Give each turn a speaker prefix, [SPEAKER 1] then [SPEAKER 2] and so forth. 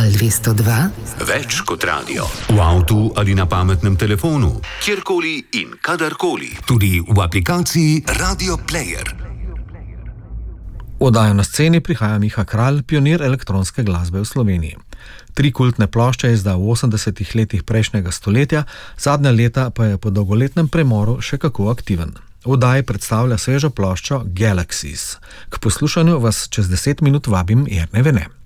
[SPEAKER 1] Val 202.
[SPEAKER 2] Več kot radio. V avtu ali na pametnem telefonu. Kjerkoli in kadarkoli. Tudi v aplikaciji Radio Player.
[SPEAKER 3] V oddajo Na sceni prihaja Miha Kralj, pionir elektronske glasbe v Sloveniji. 3 kultne plošče je izdal v 80. letih prejšnjega stoletja, zadnja leta pa je po dolgoletnem premoru še kako aktiven. V oddaji predstavlja svežo ploščo Galaxies. K poslušanju vas čez 10 minut vabim Jernej Vene.